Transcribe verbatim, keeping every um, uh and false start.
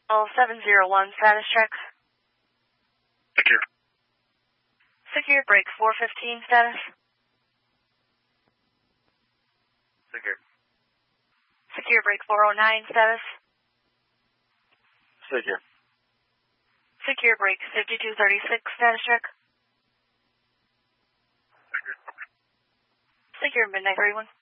Oh, seven zero one, status check. Secure. Secure break four fifteen, status. Secure. Secure break four oh nine, status. Secure. Secure break fifty-two thirty-six, status check. Secure. Secure midnight thirty-one.